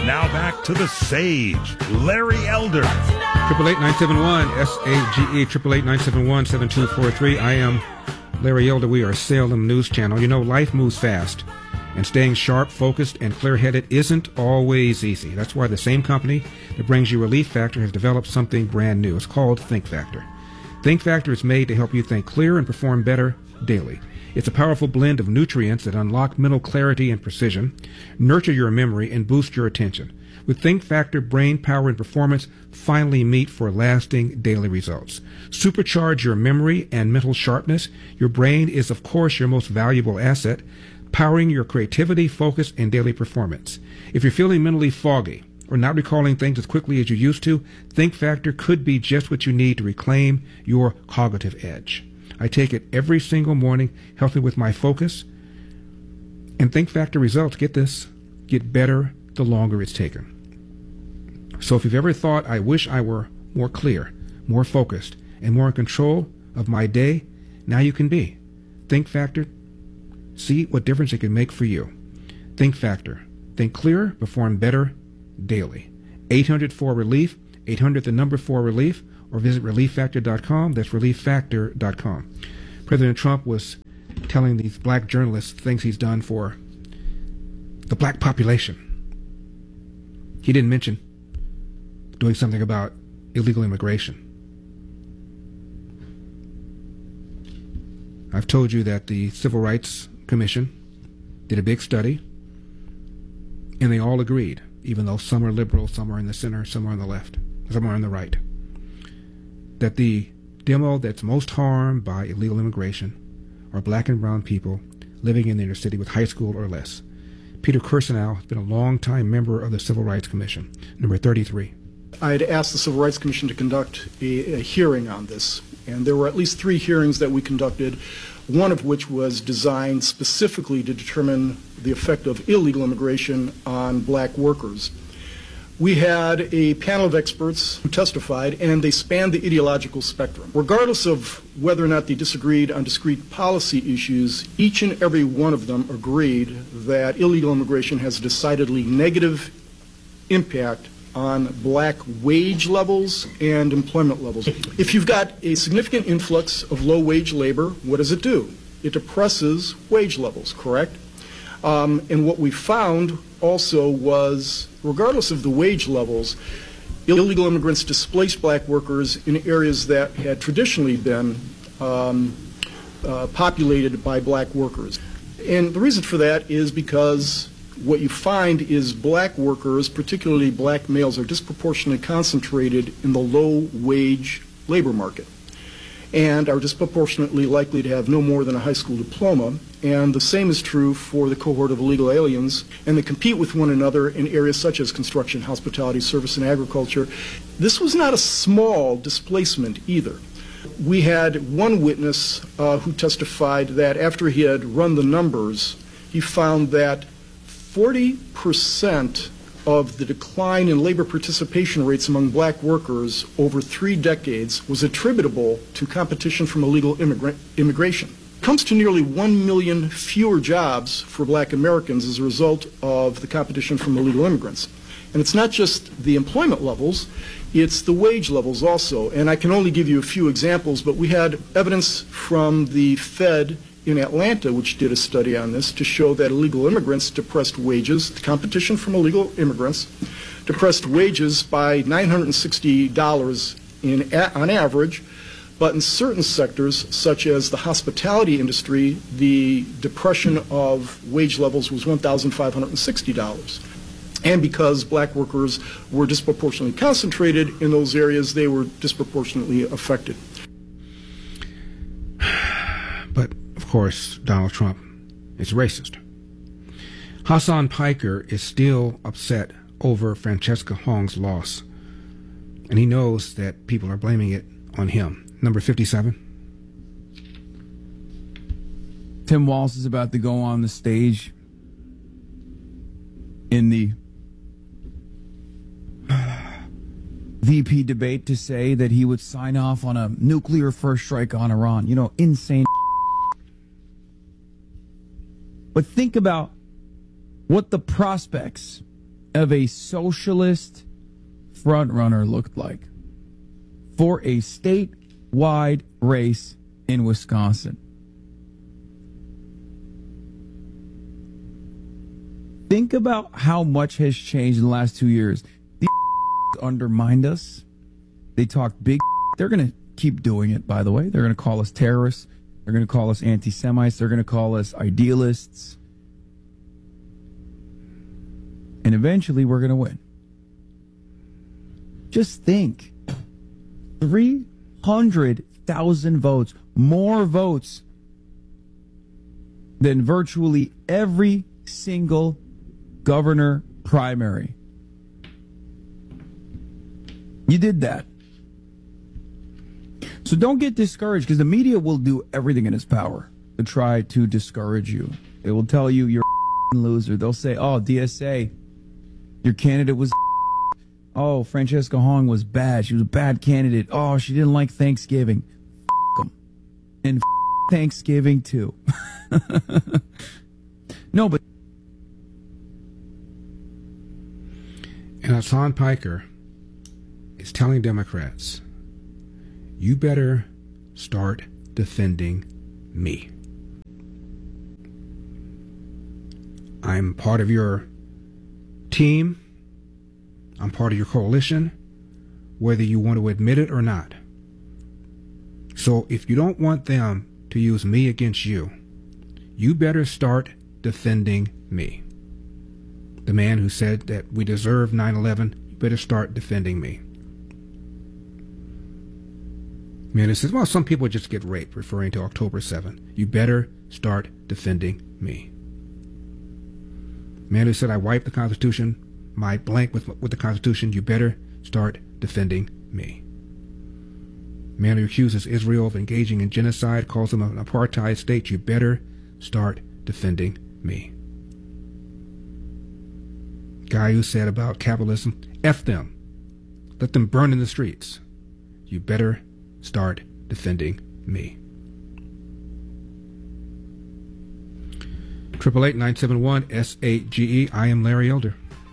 Now back to the Sage, Larry Elder. 888-971-SAGE, 888-971-7243. I am Larry Elder. We are Salem News Channel. You know, life moves fast, and staying sharp, focused, and clear-headed isn't always easy. That's why the same company that brings you Relief Factor has developed something brand new. It's called Think Factor. Think Factor is made to help you think clear and perform better daily. It's a powerful blend of nutrients that unlock mental clarity and precision, nurture your memory, and boost your attention. With Think Factor, brain power and performance finally meet for lasting daily results. Supercharge your memory and mental sharpness. Your brain is, of course, your most valuable asset, powering your creativity, focus, and daily performance. If you're feeling mentally foggy or not recalling things as quickly as you used to, Think Factor could be just what you need to reclaim your cognitive edge. I take it every single morning, helping with my focus. And Think Factor results, get this, get better the longer it's taken. So if you've ever thought, I wish I were more clear, more focused, and more in control of my day, now you can be. Think Factor, see what difference it can make for you. Think Factor, think clearer, perform better daily. 800-4RELIEF, 800-4RELIEF, or visit ReliefFactor.com. That's ReliefFactor.com. President Trump was telling these black journalists things he's done for the black population. He didn't mention doing something about illegal immigration. I've told you that the Civil Rights Commission did a big study, and they all agreed, even though some are liberal, some are in the center, some are on the left, some are on the right, that the demo that's most harmed by illegal immigration are black and brown people living in the inner city with high school or less. Peter Kirsanow has been a long-time member of the Civil Rights Commission, number 33. I had asked the Civil Rights Commission to conduct a hearing on this, and there were at least 3 hearings that we conducted, one of which was designed specifically to determine the effect of illegal immigration on black workers. We had a panel of experts who testified, and they spanned the ideological spectrum. Regardless of whether or not they disagreed on discrete policy issues, each and every one of them agreed that illegal immigration has a decidedly negative impact on black wage levels and employment levels. If you've got a significant influx of low-wage labor, what does it do? It depresses wage levels, correct? And what we found also was, regardless of the wage levels, illegal immigrants displaced black workers in areas that had traditionally been populated by black workers. And the reason for that is because what you find is black workers, particularly black males, are disproportionately concentrated in the low-wage labor market and are disproportionately likely to have no more than a high school diploma. And the same is true for the cohort of illegal aliens, and they compete with one another in areas such as construction, hospitality, service, and agriculture. This was not a small displacement either. We had one witness who testified that after he had run the numbers, he found that 40% of the decline in labor participation rates among black workers over 3 decades was attributable to competition from illegal immigration. It comes to nearly 1 million fewer jobs for black Americans as a result of the competition from illegal immigrants. And it's not just the employment levels, it's the wage levels also. And I can only give you a few examples, but we had evidence from the Fed in Atlanta, which did a study on this, to show that illegal immigrants depressed wages, the competition from illegal immigrants depressed wages by $960 on average, but in certain sectors, such as the hospitality industry, the depression of wage levels was $1,560. And because black workers were disproportionately concentrated in those areas, they were disproportionately affected. But of course, Donald Trump is racist. Hassan Piker is still upset over Francesca Hong's loss, and he knows that people are blaming it on him. Number 57. Tim Walz is about to go on the stage in the VP debate to say that he would sign off on a nuclear first strike on Iran. You know, insane. But think about what the prospects of a socialist frontrunner looked like for a statewide race in Wisconsin. Think about how much has changed in the last 2 years. These undermined us. They talk big. They're going to keep doing it, by the way. They're going to call us terrorists. They're going to call us anti-Semites. They're going to call us idealists. And eventually we're going to win. Just think. 300,000 votes. More votes than virtually every single governor primary. You did that. So don't get discouraged, because the media will do everything in its power to try to discourage you. They will tell you you're a loser. They'll say, oh, DSA, your candidate was oh, Francesca Hong was bad. She was a bad candidate. Oh, she didn't like Thanksgiving. Them. And Thanksgiving, too. No, but... And Hassan Piker is telling Democrats, you better start defending me. I'm part of your team. I'm part of your coalition, whether you want to admit it or not. So if you don't want them to use me against you, you better start defending me. The man who said that we deserve 9/11, you better start defending me. Man who says, well, some people just get raped, referring to October 7th. You better start defending me. Man who said I wiped the Constitution, my blank with the Constitution, you better start defending me. Man who accuses Israel of engaging in genocide, calls them an apartheid state, you better start defending me. Guy who said about capitalism, F them, let them burn in the streets, you better start defending me. 888-971-SAGE. I am Larry Elder.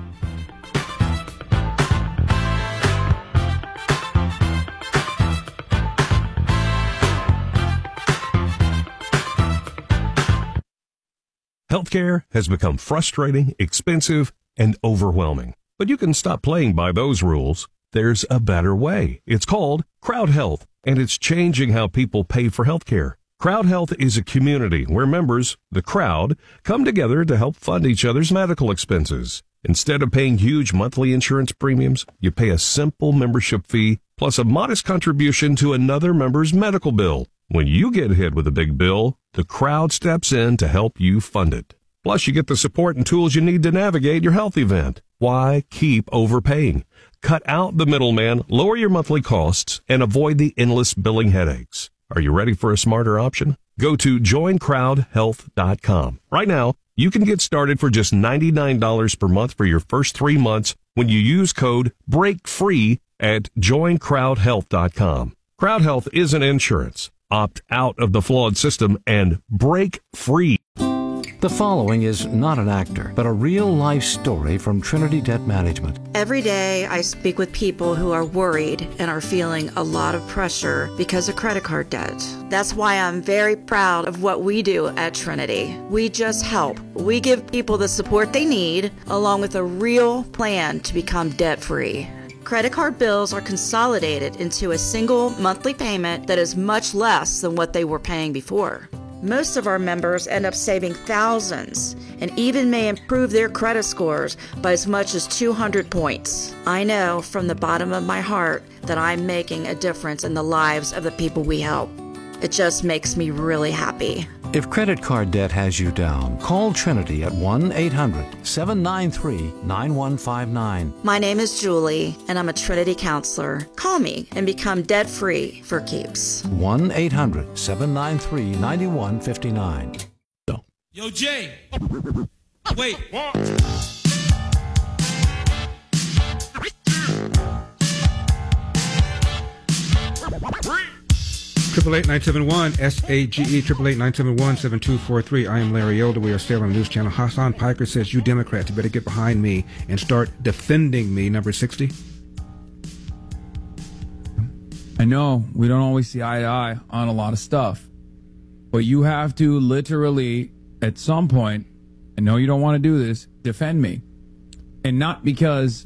Healthcare has become frustrating, expensive, and overwhelming. But you can stop playing by those rules. There's a better way. It's called Crowd Health, and it's changing how people pay for healthcare. Crowd Health is a community where members, the crowd, come together to help fund each other's medical expenses. Instead of paying huge monthly insurance premiums, you pay a simple membership fee plus a modest contribution to another member's medical bill. When you get hit with a big bill, the crowd steps in to help you fund it. Plus, you get the support and tools you need to navigate your health event. Why keep overpaying? Cut out the middleman, lower your monthly costs, and avoid the endless billing headaches. Are you ready for a smarter option? Go to joincrowdhealth.com. Right now, you can get started for just $99 per month for your first 3 months when you use code BREAKFREE at joincrowdhealth.com. Crowd Health isn't insurance. Opt out of the flawed system and break free. The following is not an actor, but a real-life story from Trinity Debt Management. Every day I speak with people who are worried and are feeling a lot of pressure because of credit card debt. That's why I'm very proud of what we do at Trinity. We just help. We give people the support they need, along with a real plan to become debt-free. Credit card bills are consolidated into a single monthly payment that is much less than what they were paying before. Most of our members end up saving thousands and even may improve their credit scores by as much as 200 points. I know from the bottom of my heart that I'm making a difference in the lives of the people we help. It just makes me really happy. If credit card debt has you down, call Trinity at 1-800-793-9159. My name is Julie, and I'm a Trinity counselor. Call me and become debt-free for keeps. 1-800-793-9159. Yo, Jay. Wait. 888-971 SAGE 888-971-7243. I am Larry Elder. We are Salem News Channel. Hassan Piker says, "You Democrats, you better get behind me and start defending me." Number 60. I know we don't always see eye to eye on a lot of stuff, but you have to literally, at some point, I know you don't want to do this, defend me. And not because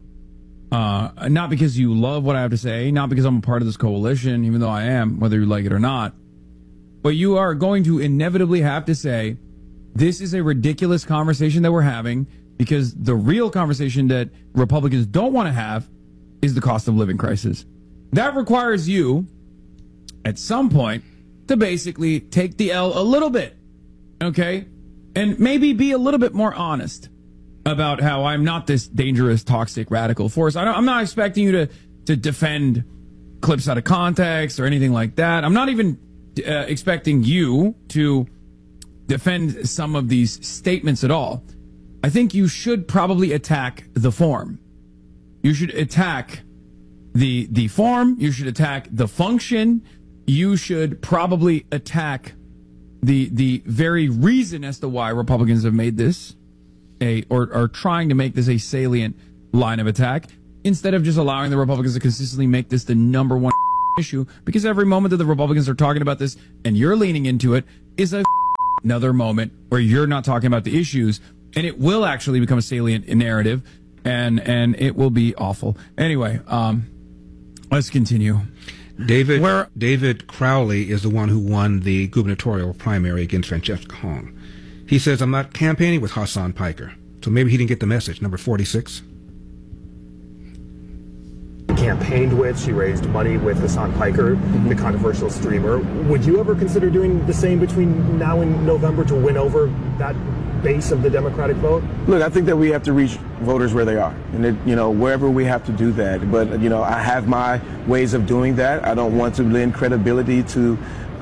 you love what I have to say, not because I'm a part of this coalition, even though I am, whether you like it or not, but you are going to inevitably have to say, this is a ridiculous conversation that we're having, because the real conversation that Republicans don't want to have is the cost of living crisis. That requires you, at some point, to basically take the L a little bit, okay? And maybe be a little bit more honest about how I'm not this dangerous, toxic, radical force. I'm not expecting you to defend clips out of context or anything like that. I'm not even expecting you to defend some of these statements at all. I think you should probably attack the form. You should attack the form. You should attack the function. You should probably attack the very reason as to why Republicans have made this or are trying to make this a salient line of attack, instead of just allowing the Republicans to consistently make this the number one issue, because every moment that the Republicans are talking about this and you're leaning into it is another moment where you're not talking about the issues, and it will actually become a salient narrative, and it will be awful. Anyway, let's continue. David Crowley is the one who won the gubernatorial primary against Francesca Hong. He says, "I'm not campaigning with Hassan Piker." So maybe he didn't get the message. Number 46. Campaigned with, she raised money with Hassan Piker, the controversial streamer. Would you ever consider doing the same between now and November to win over that base of the Democratic vote? Look, I think that we have to reach voters where they are, and wherever we have to do that. But I have my ways of doing that. I don't want to lend credibility to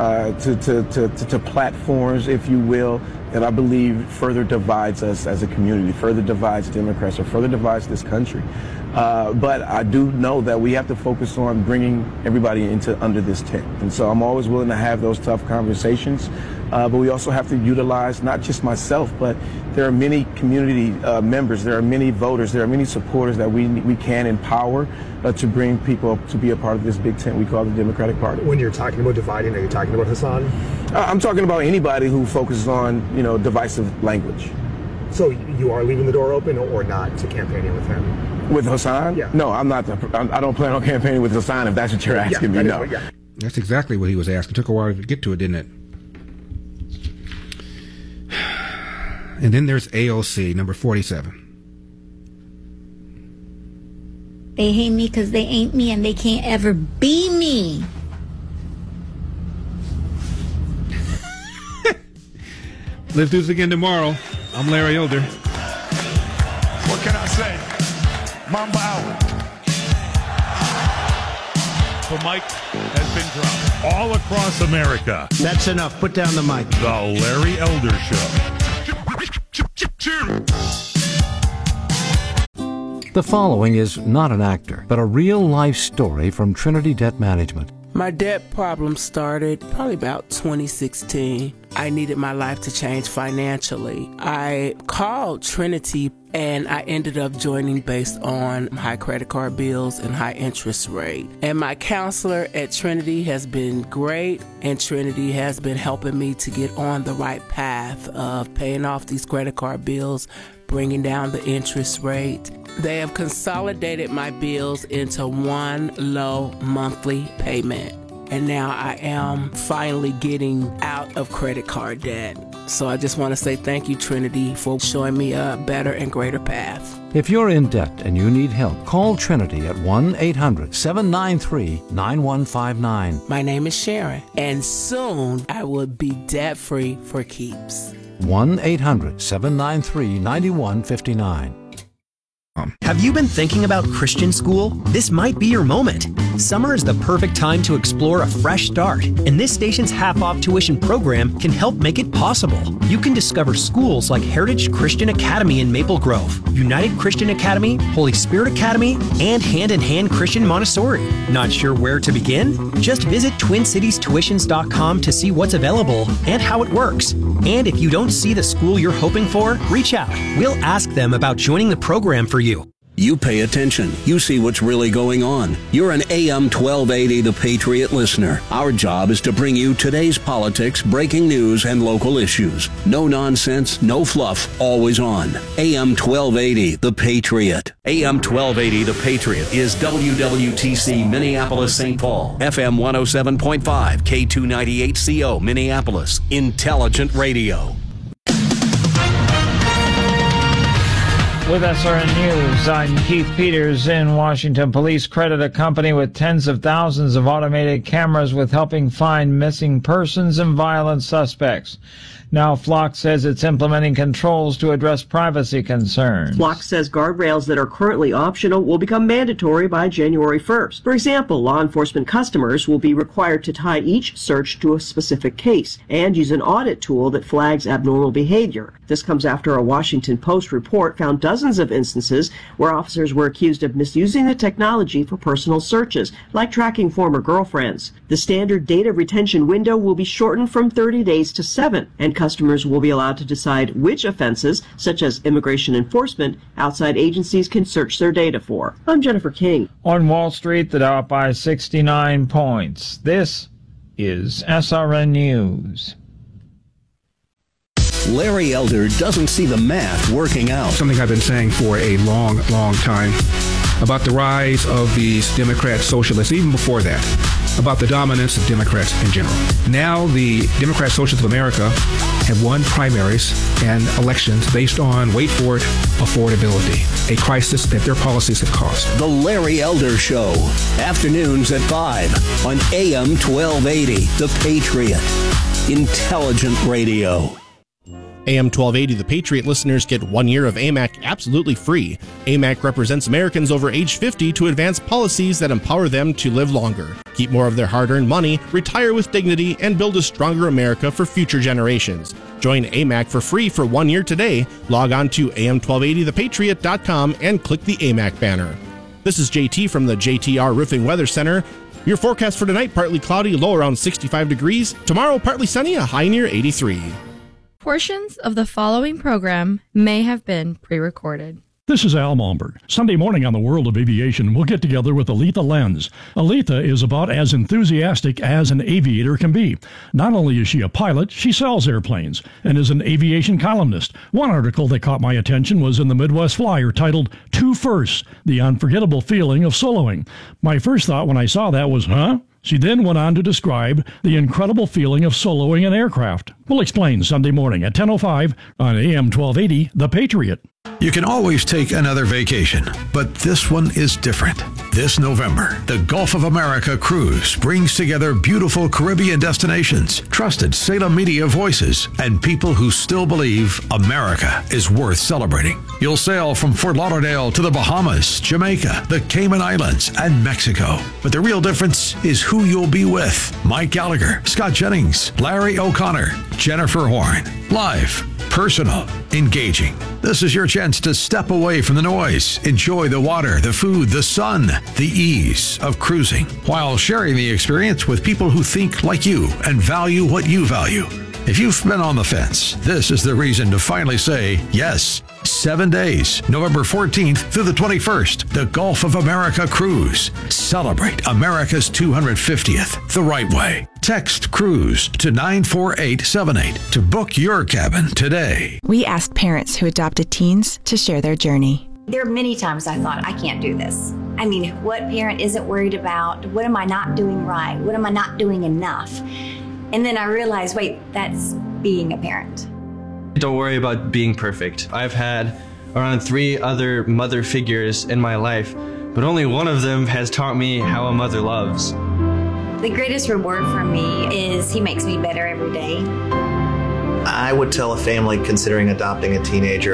platforms, if you will, that I believe further divides us as a community, further divides Democrats, or further divides this country. But I do know that we have to focus on bringing everybody under this tent. And so I'm always willing to have those tough conversations. But we also have to utilize not just myself, but there are many community members, there are many voters, there are many supporters that we can empower to bring people up to be a part of this big tent we call the Democratic Party. When you're talking about dividing, are you talking about Hassan? I'm talking about anybody who focuses on, divisive language. So you are leaving the door open or not to campaigning with him? With Hassan? Yeah. No, I'm not. I don't plan on campaigning with Hassan, if that's what you're asking me. No. That's exactly what he was asking. It took a while to get to it, didn't it? And then there's AOC, number 47. They hate me because they ain't me and they can't ever be me. Let's do this again tomorrow. I'm Larry Elder. What can I say? Mamba out. The mic has been dropped. All across America. That's enough. Put down the mic. The Larry Elder Show. The following is not an actor, but a real-life story from Trinity Debt Management. My debt problem started probably about 2016. I needed my life to change financially. I called Trinity and I ended up joining based on high credit card bills and high interest rate. And my counselor at Trinity has been great, and Trinity has been helping me to get on the right path of paying off these credit card bills, bringing down the interest rate. They have consolidated my bills into one low monthly payment. And now I am finally getting out of credit card debt. So I just want to say thank you, Trinity, for showing me a better and greater path. If you're in debt and you need help, call Trinity at 1-800-793-9159. My name is Sharon, and soon I will be debt-free for keeps. 1-800-793-9159. Have you been thinking about Christian school? This might be your moment. Summer is the perfect time to explore a fresh start, and this station's half-off tuition program can help make it possible. You can discover schools like Heritage Christian Academy in Maple Grove, United Christian Academy, Holy Spirit Academy, and Hand in Hand Christian Montessori. Not sure where to begin? Just visit TwinCitiesTuitions.com to see what's available and how it works. And if you don't see the school you're hoping for, reach out. We'll ask them about joining the program for you. You pay attention. You see what's really going on. You're an AM 1280 The Patriot listener. Our job is to bring you today's politics, breaking news, and local issues. No nonsense, no fluff, always on. AM 1280 The Patriot. AM 1280 The Patriot is WWTC Minneapolis St. Paul, FM 107.5, K298CO Minneapolis, Intelligent Radio. With SRN News, I'm Keith Peters in Washington. Police credit a company with tens of thousands of automated cameras with helping find missing persons and violent suspects. Now Flock says it's implementing controls to address privacy concerns. Flock says guardrails that are currently optional will become mandatory by January 1st. For example, law enforcement customers will be required to tie each search to a specific case and use an audit tool that flags abnormal behavior. This comes after a Washington Post report found dozens of instances where officers were accused of misusing the technology for personal searches, like tracking former girlfriends. The standard data retention window will be shortened from 30 days to 7, and customers will be allowed to decide which offenses, such as immigration enforcement, outside agencies can search their data for. I'm Jennifer King. On Wall Street, the Dow up by 69 points. This is SRN News. Larry Elder doesn't see the math working out. Something I've been saying for a long, long time about the rise of these Democrat socialists, even before that, about the dominance of Democrats in general. Now the Democrat Socialists of America have won primaries and elections based on, wait for it, affordability, a crisis that their policies have caused. The Larry Elder Show, afternoons at 5 on AM 1280, The Patriot, Intelligent Radio. AM 1280 The Patriot listeners get 1 year of AMAC absolutely free. AMAC represents Americans over age 50 to advance policies that empower them to live longer, keep more of their hard-earned money, retire with dignity, and build a stronger America for future generations. Join AMAC for free for 1 year today. Log on to am1280thepatriot.com and click the AMAC banner. This is JT from the JTR Roofing Weather Center. Your forecast for tonight, partly cloudy, low around 65 degrees. Tomorrow, partly sunny, a high near 83. Portions of the following program may have been pre-recorded. This is Al Malmberg. Sunday morning on the World of Aviation, we'll get together with Aletha Lenz. Aletha is about as enthusiastic as an aviator can be. Not only is she a pilot, she sells airplanes and is an aviation columnist. One article that caught my attention was in the Midwest Flyer titled, 2 Firsts, The Unforgettable Feeling of Soloing. My first thought when I saw that was, huh? She then went on to describe the incredible feeling of soloing an aircraft. We'll explain Sunday morning at 10:05 on AM 1280, The Patriot. You can always take another vacation, but this one is different. This November, the Gulf of America Cruise brings together beautiful Caribbean destinations, trusted Salem media voices, and people who still believe America is worth celebrating. You'll sail from Fort Lauderdale to the Bahamas, Jamaica, the Cayman Islands, and Mexico. But the real difference is who you'll be with. Mike Gallagher, Scott Jennings, Larry O'Connor, Jennifer Horn. Live, personal, engaging. This is your chance to step away from the noise, enjoy the water, the food, the sun, the ease of cruising, while sharing the experience with people who think like you and value what you value. If you've been on the fence, this is the reason to finally say yes. 7 days, November 14th through the 21st, the Gulf of America Cruise. Celebrate America's 250th the right way. Text CRUISE to 94878 to book your cabin today. We asked parents who adopted teens to share their journey. There are many times I thought, I can't do this. I mean, what parent isn't worried about? What am I not doing right? What am I not doing enough? And then I realized, wait, that's being a parent. Don't worry about being perfect. I've had around 3 other mother figures in my life, but only one of them has taught me how a mother loves. The greatest reward for me is he makes me better every day. I would tell a family considering adopting a teenager,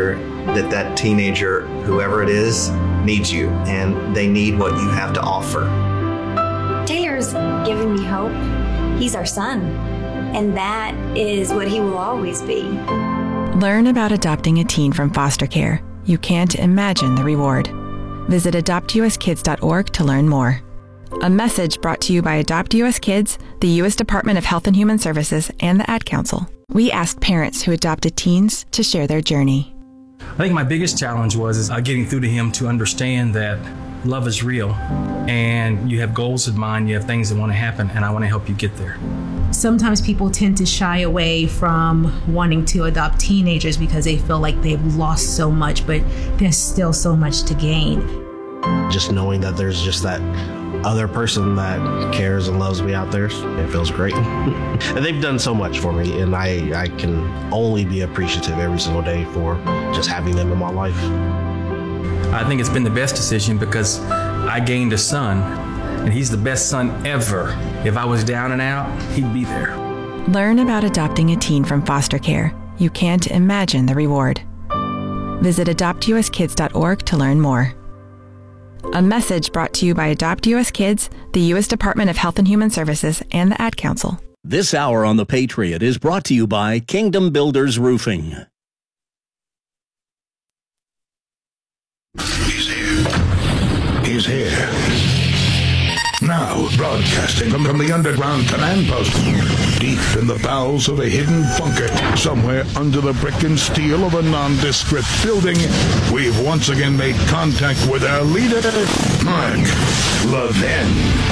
that teenager, whoever it is, needs you, and they need what you have to offer. Taylor's giving me hope. He's our son, and that is what he will always be. Learn about adopting a teen from foster care. You can't imagine the reward. Visit adoptuskids.org to learn more. A message brought to you by Adopt US Kids, the U.S. Department of Health and Human Services, and the Ad Council. We asked parents who adopted teens to share their journey. I think my biggest challenge was getting through to him to understand that love is real and you have goals in mind, you have things that want to happen, and I want to help you get there. Sometimes people tend to shy away from wanting to adopt teenagers because they feel like they've lost so much, but there's still so much to gain. Just knowing that there's just that other person that cares and loves me out there, it feels great. And they've done so much for me, and I can only be appreciative every single day for just having them in my life. I think it's been the best decision because I gained a son, and he's the best son ever. If I was down and out, he'd be there. Learn about adopting a teen from foster care. You can't imagine the reward. Visit adoptuskids.org to learn more. A message brought to you by Adopt US Kids, the U.S. Department of Health and Human Services, and the Ad Council. This hour on The Patriot is brought to you by Kingdom Builders Roofing. He's here. Now, broadcasting from the underground command post, deep in the bowels of a hidden bunker, somewhere under the brick and steel of a nondescript building, we've once again made contact with our leader, Mark Levin.